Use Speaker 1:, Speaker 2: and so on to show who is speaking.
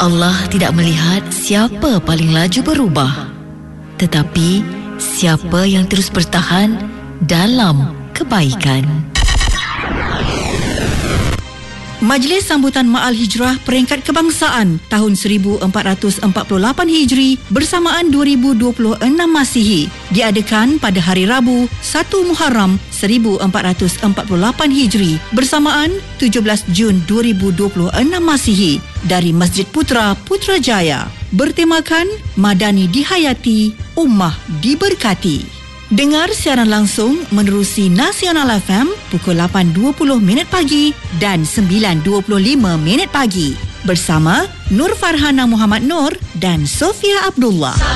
Speaker 1: Allah tidak melihat siapa paling laju berubah, tetapi siapa yang terus bertahan dalam kebaikan.
Speaker 2: Majlis Sambutan Ma'al Hijrah Peringkat Kebangsaan tahun 1448 Hijri bersamaan 2026 Masihi diadakan pada hari Rabu 1 Muharram 1448 Hijri bersamaan 17 Jun 2026 Masihi dari Masjid Putra Putrajaya, bertemakan Madani dihayati, Ummah diberkati. Dengar siaran langsung menerusi Nasional FM pukul 8.20 pagi dan 9.25 pagi bersama Nur Farhana Muhammad Nur dan Sofia Abdullah.